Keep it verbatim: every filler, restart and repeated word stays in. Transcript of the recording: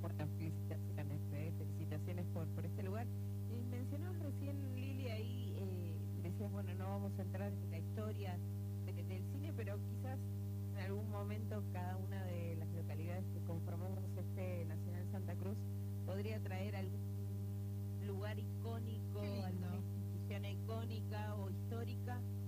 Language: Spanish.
Bueno, felicitaciones, eh, felicitaciones por, por este lugar. Eh, mencionabas recién, Lili, ahí eh, decías, bueno, no vamos a entrar en la historia de- del cine, pero quizás en algún momento cada una de las localidades que conformamos este Nacional Santa Cruz podría traer algún lugar icónico, Qué lindo. alguna institución icónica o histórica